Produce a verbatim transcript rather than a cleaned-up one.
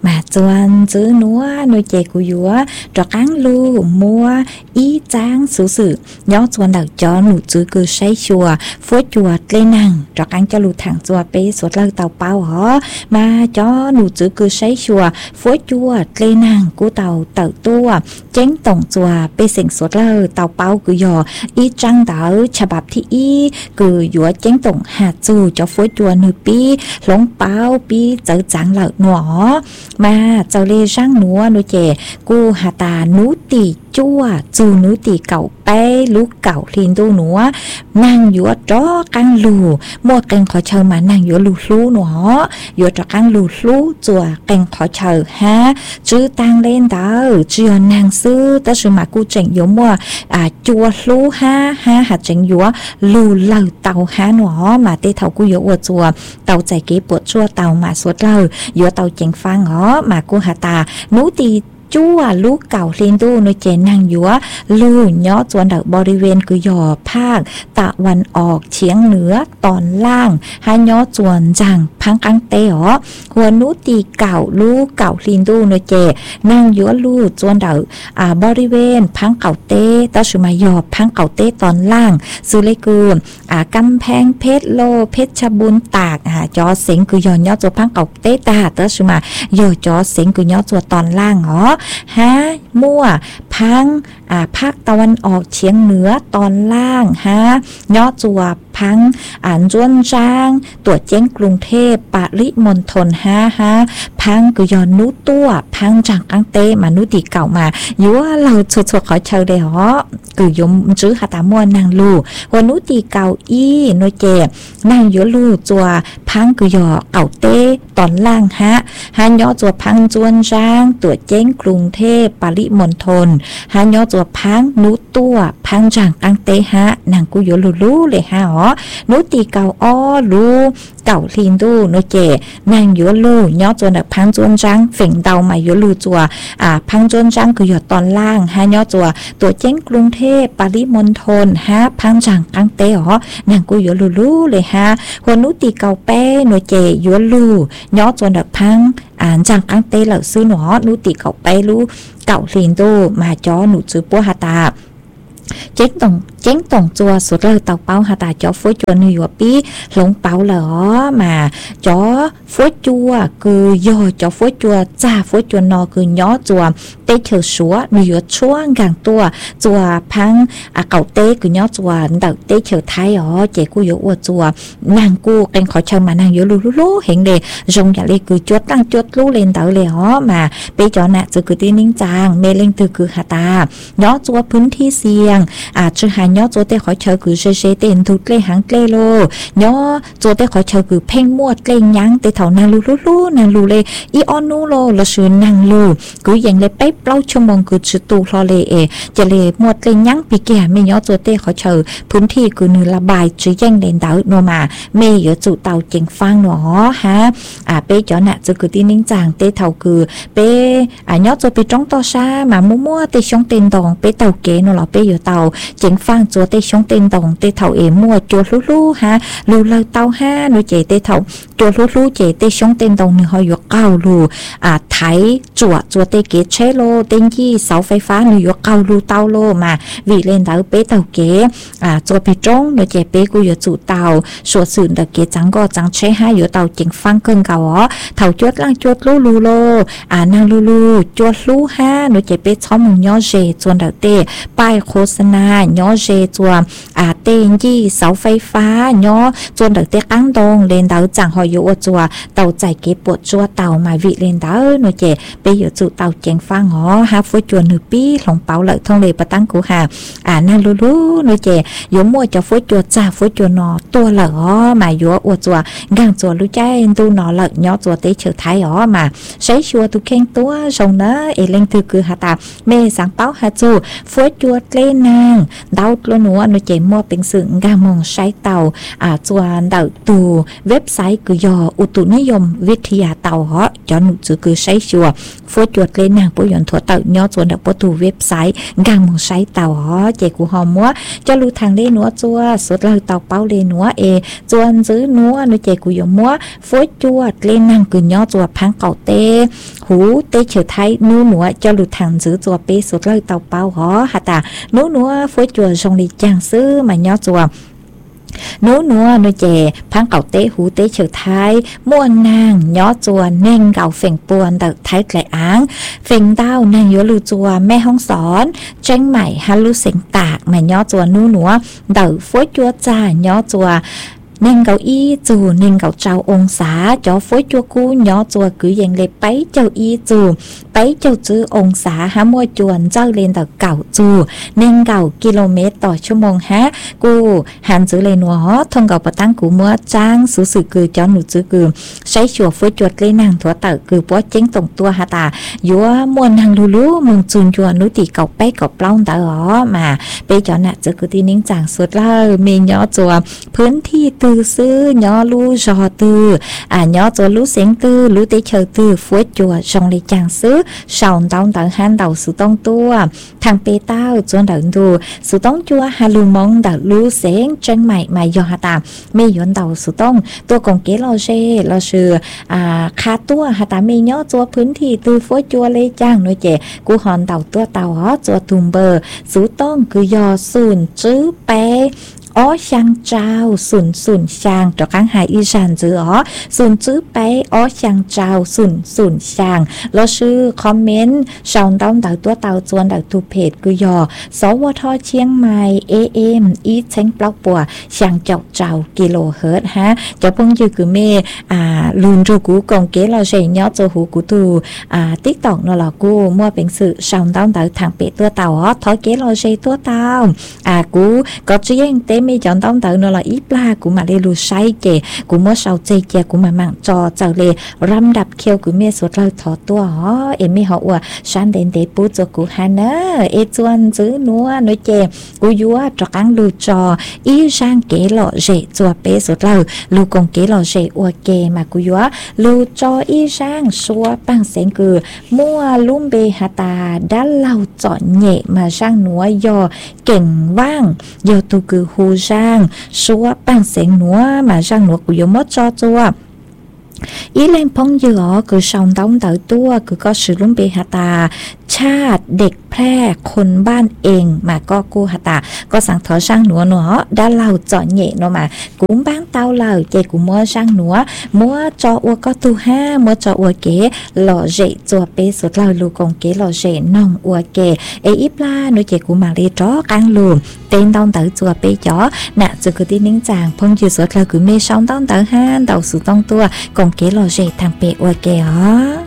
mà chuan chữ núa nuôi chè của dúa cho cán lu mua ý trang xử sự nhó chuan đầu cho nụ chữ cứ say chùa phố chùa lên nàng cho cán cho lù thẳng chùa bé suốt lâu tàu bao hó mà cho nụ chữ cứ say chùa phố chùa lên nàng của tàu tàu tua chén tổng chùa bé sinh suốt lâu tàu bao cứ dò ý trang đỡ chà bạp thì ý cứ dúa chén tổng hạt chù cho phố chùa nụ pi lông bao pi chở trắng lợn nọ mà cháu lê răng núa nuôi chè cô hà tà nú tì chua chù nú tì cậu bé lú cậu liền tu núa nàng dúa chó căng lù mua căng khó chờ mà nàng dúa lù lú nọ dúa cho căng lù lú chùa căng khó chờ ha chứ tăng lên đó chưa nàng sư ta sự mà cô chỉnh dúa mua à chua lú ha ha hạt chỉnh dúa lù lầu tàu ha nọ mà tê thầu cô dúa chùa tàu chạy kế bột chua tàu mà suốt lầu dúa tàu chỉnh phang ó mà cô hà tà nú tì chuaลูกเก่าเล่นดูในเจนางยัวลู่ย่อจวนดอกบริเวณคือย่อภาคตะวันออกเฉียงเหนือตอนล่างให้ย่อจวนจังพังกังเตอ๋อหัวนุตีเก่าลูกเก่าเล่นดูในเจนางยัวลู่จวนดอกอ่าบริเวณพังเก่าเตตะสุมาย่อพังเก่าเตตอนล่างซื้อเลยคืออ่ากำแพงเพชรโลเพชรบุญตากอ่าจอเสียงคือย่อย่อจวนพังเก่าเตตาตะสุมาย่อจอเสียงคือย่อจวนตอนล่างอ๋อฮะมั่วพังอ่าภาคตะวันออกเฉียงเหนือตอนล่างฮะย่อจัวพังอ่านจวนจางตัวเจ้งกรุงเทพปริมณฑลฮะฮะพังคือยอนนุตัวพังจังกังเตมานุติเก่ามาอยู่ว่าเราชัวๆขอเชิญเลยเหรอคือยมจื้อหาตามวนนางลูหัวนุติเก่าอีโนเจนางอยู่ลูจัวพังคือยอเก่าเตตอนล่างฮะฮะย่อจัวพังจวนจางตัวเจ้งกรุงเทพปริมณฑลฮะย่อจัวพังนุตัวพังจังกังเตฮะนางกูอยู่ลูลูเลยฮะอ๋อนุตีเก่าอ้อลูเก่าลินดูโนเจนางยัวลูย่อจวนพังจวนจังฝิ่งเดามายัวลูจัวอ่าพังจวนจังคือหยดตอนล่างฮะย่อจัวตัวเจ้งกรุงเทพปริมณฑลฮะพังจังกังเตอ๋อนางกูยัวลูลูเลยฮะหัวนุตีเก่าแป้โนเจยัวลูย่อจวนพังอ่านจังกังเตเหล่าซื้อหนอนุตีเก่าแป้ลูเก่าลินดูมาจ้อหนูจื้อปัวหาตาเจ๊งตรงเจ๊งตรงจัวสุดเลยเต่าเป้าหาตาจ้อฟุ้ยจัวนิวยอร์กปีหลงเป้าเหรอมาจ้อฟุ้ยจัวคือย่อจ้อฟุ้ยจัวจ้าฟุ้ยจัวนอคือย่อจัวเตเฉอชัวนิวยอร์กช่วงกลางตัวจัวพังอ่ะเก่าเตคือย่อจัวเต่าเตเฉอไทยอ๋อเจ๊กูอยู่อวดจัวนางกูเป็นขอเชิญมานางอยู่รู้รู้เห็นเดจงอย่าเลยคือจวดตั้งจวดรู้เล่นเต่าเลยอ๋อมาไปจ้อน่ะจะคือตีนิ่งจางเมลิงตือคือหาตาย่อจัวพื้นที่เสี่ยงอ่าชื่อหาย่อจัวเตขอเชิญคือเซเซเตนทุกเล่หังเล่โลย่อจัวเตขอเชิญคือเพ่งมวดเล่ยังเตเท่านางรู้รู้รู้นางรู้เลยอีออนูโลละชื่อนางรู้คืออย่างเลยไปเปล่าชั่วโมงคือชื่อตูรอเลยเอจะเลยมวดเล่ยังปีแก่ไม่ย่อจัวเตขอเชิญพื้นที่คือเนื้อระบายชื่อยังเด่นดาวโนมาไม่เยอะจุเตาเจงฟังหนอฮะอ่าไปจ้อน่ะจะคือตีนิ่งจางเตเท่าคือไปอ่าย่อจัวไปจ้องต่อชามามั่วๆเตช่องเต็นดองไปเต่าเก๋โนหล่อไปอยู่เต่าเจงฟังจัวเตช่องเต็นดองเตเท่าเอมั่วจัวลู่ๆฮะลู่เลาเต่าห้าโนเจเตเท่าจัวลู่ๆเจเตช่องเต็นดองนี่หอยเก้าลู่อ่าไถจัวจัวเตเก๋เชโลเต็งยี่เสาไฟฟ้านี่หยเก้าลู่เต่าโลมาวีเล่นเต่าไปเต่าเก๋อ่าจัวไปจ้องโนเจเปกูอยู่จุเต่าสวดสื่นเต่าเก๋จังก็จังใช้ห้าอยู่เต่าเจงฟังเกินเก่าอ๋อเท่าจวดล่างจวดลู่ลู่โลอ่านางลู่ๆจวดลู่ห้าโนเจเปช้อมมึงย่อเจจวนเต่าเตป้ายโฆษณาย่อเจจัวอ่าเต็งยี่เสาไฟฟ้าย่อจวนเต่าเตกั้งดงเล่นเต่าจังหอยอยู่จัวเต่าใจเก็บปวดจัวเต่ามาวิเล่นเต่าโนเจไปอยู่จุเต่าเจงฟังอ๋อฮาฟุ้ยจวนหนึ่งปีหลงเปาเลยท่องเลยปะตั้งกูหาอ่านางลู่ๆโนเจยมมัวจะฟุ้ยจวดจ้าฟุ้ยจวนนอตัวเหล่อมาอยู่อวดจัวgangจัวรู้ใจตูนอเหล่ย่อจัวเตเฉยไทยอ๋อมาใช้ชัวทุกเข่งตัวทรงเนอเอเล่งถือคือหาตาเมสังเป้าหาจูฟุ้ยจวดเล่นนางดาวตัวหนูโนเจมัวเป็นสื่อกางมองใช้เต่าอ่าจวนเต่าตูเว็บไซต์คือยออุตุนิยมวิทยาเต่าเหาะจอหนูจือคือใช้ชัว phố chuột lên nàng bố dọn thua tàu nhỏ chuột được bố tù website gang một site tàu họ chạy của họ múa cho lưu thằng lên núa chua số lời tàu bao lên núa e chuột giữ núa nó chạy của dọn múa phố chuột lên nàng cứ nhỏ chuột phăng cầu tê hú tê trở thái núa núa cho lưu thằng giữ chuột bê số lời tàu bao họ hả ta núa núa phố chuột xong đi chàng sư mà nhỏ chuột nấu nua nồi chè phán cậu tế hú tế trở thái muôn nàng nhỏ chùa nên gạo phèn buồn đợt thái lại áng phèn tao nàng nhớ lưu chùa mẹ không xón tranh mải hà lưu sinh tạc mà nhỏ chùa nấu nua đợt phối chua cha nhỏ chùa nên cậu y chù nên cậu trao ông xã cho phối chua cú nhỏ chùa cứ dành lệ bấy châu y chù bấy châu chữ ông xã há mua chuồn trao lên tờ cậu chù nên cậu kmต่อชั่วโมงฮะกูหันchữ lên nó thông cậu bắt tăng cú mua trang số sự cứ cho nụ chữ cứ say chùa phối chuột lên nàng thua tờ cứ bó chính tổng tua hả ta dúa muôn hàng lú lú mừng chùn chùa núi tỷ cậu bé cậu long tờ đó mà bây cho nè chữ cứ tin nín chàng suốt là mình nhỏ chùa พื้นที่tưซื้อ nhỏ lú rò tư à nhỏ chùa lú xén tư lú tế chờ tư phối chùa trong lấy chàng xứ sòng tông tận han đầu sự tông tua thằng bê tao chọn đợn đùa sự tông chua hà lưu mong đợt lú xén chân mày mà do hà tà mê dọn đầu sự tông tua còn kế lo dê lo sự à khá tua hà tà mê nhỏ chùa พื้นที่ tư phối chùa lấy chàng nói chè cú hòn đầu tua tàu hó chùa tùm bờ sự tông cứ do sùn chứ bé ó sang trao sùn sùn sang cho các hải y sản chữ ó sùn chữ bé ó sang trao sùn sùn sang lo sư comment sòng tông đào tua tàu chuan đào thuเพจcứ dò sốวท เชียงใหม่ เอ เอ็ม อีเซ็งปลอกปัวช่างเจ้าเจ้ากิโลเฮิรตซ์ฮะจะพงยืคือเมอ่าลุนจูกูกงเกเราใช้ย่อโจหูกูตูอ่า TikTok นั่นล่ะกูมั่วเป็นสื่อสองตองđàoทางเป็ดตัวเต่าอ๋อถอยเกเราใช้ตัวเต่าอ่ากูก็จะยังเต็มไม่จอนต้องเต่านั่นล่ะอีปลากูมาเลยรู้ใช้เจกูมั่วเสาเจเจกูมามั่งจอเจ้าเลยรำดับเคียวกูเมสุดเราถอตัวอ๋อเอ็มไม่เหาะว่าฉันเดินเตะปูจะกูฮันเนอเอจวนซื้อนัวน้อยเจกูยัวจกังลูจออีช่างเกหล่อเจจัวเปสุดเราลูกงเกหล่อเจอวเกมากูยัวลูจออีช่างชัวปังเสียงคือมั่วลุ่มเบหาตาด้านเราจอดเหน่มาช่างนัวยอเก่งว่างยอตูคือฮูช่างชัวปังเสียงนัวมาช่างนัวกูยัวมดจอจัวอีเล่นพงเยอะคือสองต้องเต่าตัวคือก็สื่อลุ่มเบหาตาชาติเด็กแพร่คนบ้านเองมาก็กูหาตาก็สั่งถอช่างหนัวหนัวด้านเราจอดเหน่เนาะมากุ้งบ้างเต้าเราเจกูมัวช่างหนัวมัวจออัวก็ตูห้ามัวจออัวเก๋หล่อเจจัวเปสุดเราลูกงเก๋หล่อเจน้องอัวเก๋เออีปลาหนูเจกูมาเลยจ้อกลางลูมเต้นต้องเต่าจัวเปจ๋อน่ะจะคือที่นิ่งจางพงยืดสุดเราคือเมช่องต้องเต่าห้าเต่าสุดต้องตัวกงเก๋หล่อเจทางเปอัวเก๋อ๋อ